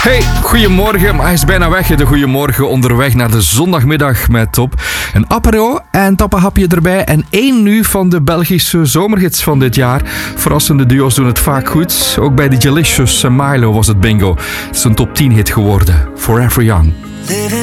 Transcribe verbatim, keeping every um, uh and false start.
Hey, goedemorgen. Maar hij is bijna weg, hè, de goedemorgen. Onderweg naar de zondagmiddag met Top. Een apero en tappenhapje erbij. En één nu van de Belgische zomerhits van dit jaar. Verrassende duo's doen het vaak goed. Ook bij de Delicious en Milo was het bingo. Het is een top tien hit geworden. Forever Young.